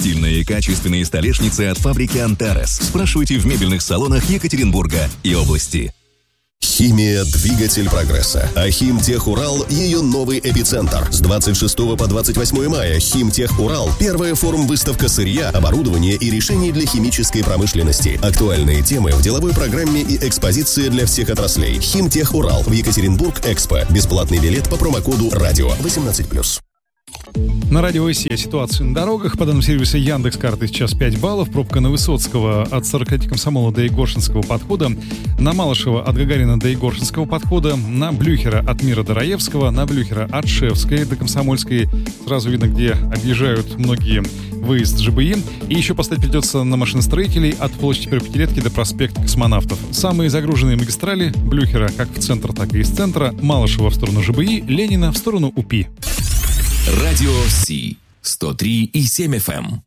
Стильные и качественные столешницы от фабрики «Антарес». Спрашивайте в мебельных салонах Екатеринбурга и области. Химия – двигатель прогресса. А «Химтех-Урал» – ее новый эпицентр. С 26 по 28 мая «Химтех-Урал» – первая форум-выставка сырья, оборудования и решений для химической промышленности. Актуальные темы в деловой программе и экспозиции для всех отраслей. «Химтех-Урал» в Екатеринбург-Экспо. Бесплатный билет по промокоду «Радио» 18+. На радио ОСИ о ситуации на дорогах. По данным сервиса Яндекс.Карты сейчас 5 баллов. Пробка на Высоцкого от 40 Комсомола до Егоршинского подхода. На Малышева от Гагарина до Егоршинского подхода. На Блюхера от Мира до Раевского. На Блюхера от Шевской до Комсомольской. Сразу видно, где объезжают многие выезд ЖБИ. И еще поставить придется на машиностроителей от площади Первопятилетки до проспекта Космонавтов. Самые загруженные магистрали Блюхера как в центр, так и из центра. Малышева в сторону ЖБИ, Ленина в сторону УПИ. Радио Си 103,7 FM.